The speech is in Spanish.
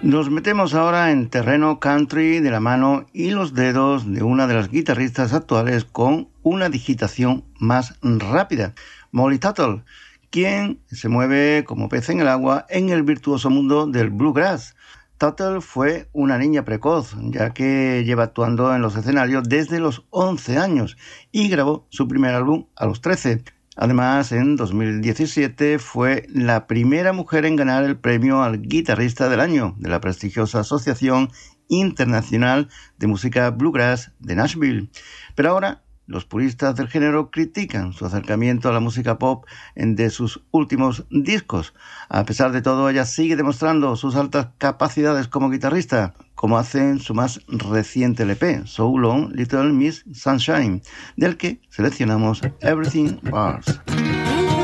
Nos metemos ahora en terreno country de la mano y los dedos de una de las guitarristas actuales con una digitación más rápida, Molly Tuttle, quien se mueve como pez en el agua en el virtuoso mundo del bluegrass. Tuttle fue una niña precoz, ya que lleva actuando en los escenarios desde los 11 años y grabó su primer álbum a los 13. Además, en 2017 fue la primera mujer en ganar el premio al guitarrista del año de la prestigiosa Asociación Internacional de Música Bluegrass de Nashville. Pero ahora los puristas del género critican su acercamiento a la música pop de sus últimos discos. A pesar de todo, ella sigue demostrando sus altas capacidades como guitarrista, como hace en su más reciente LP, So Long Little Miss Sunshine, del que seleccionamos Everything Bars.